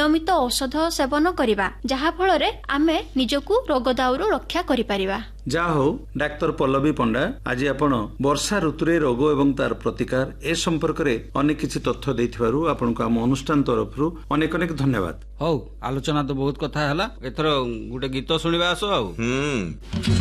नियमित औषध सेवन करिबा जहा फଳରେ आमे निजकु रोग दाउरू रक्षा करि परिबा। जा हो डाक्टर पल्लवी पंडा आज आपण वर्षा ऋतुरे रोग एवं तार प्रतिकार ए संपर्क रे अनेक किछि तथ्य देथिबारु आपनको हम अनुष्ठान तरफरु अनेक अनेक धन्यवाद। हौ आलोचना तो बहुत कथा हला एथरो गुटे गीत सुनिबा आसो।